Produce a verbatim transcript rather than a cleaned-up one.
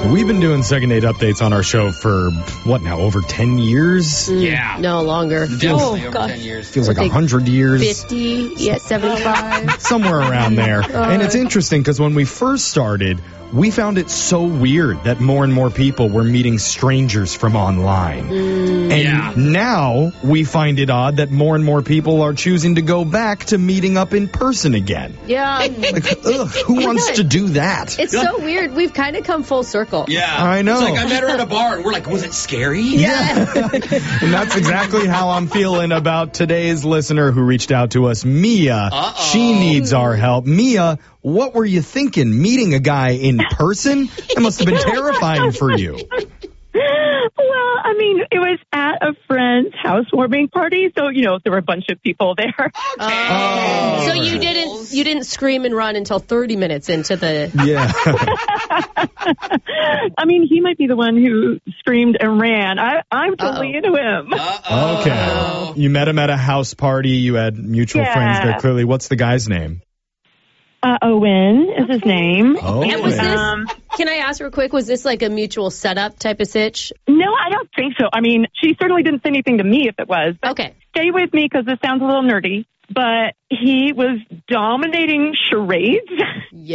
We've been doing second date updates on our show for, what now, over ten years? Mm, Yeah. No, longer. Definitely oh, over gosh. ten years. Feels like I think one hundred years. fifty, yeah, seventy-five. Somewhere around there. Uh, And it's interesting because when we first started, we found it so weird that more and more people were meeting strangers from online. Mm, and yeah. now we find it odd that more and more people are choosing to go back to meeting up in person again. yeah. Like, ugh, who wants to do that? It's so weird. We've kind of come full circle. Yeah. I know. It's like I met her at a bar and we're like, was it scary? Yeah. And that's exactly how I'm feeling about today's listener who reached out to us, Mia. Uh-oh. She needs our help. Mia, what were you thinking? Meeting a guy in person? That must have been terrifying for you. Well, I mean, it was at a friend's housewarming party, so you know there were a bunch of people there. Oh. So you didn't you didn't scream and run until thirty minutes into the. Yeah. I mean, he might be the one who screamed and ran. I, I'm totally Uh-oh. into him. Uh-oh. Okay. You met him at a house party. You had mutual Yeah. friends there, clearly. What's the guy's name? Uh, Owen is his name. Oh, And was this? Um, Can I ask real quick? Was this like a mutual setup type of sitch? no, I don't think so. I mean, she certainly didn't say anything to me if it was. But Okay. stay with me because this sounds a little nerdy. But he was dominating charades. Yeah.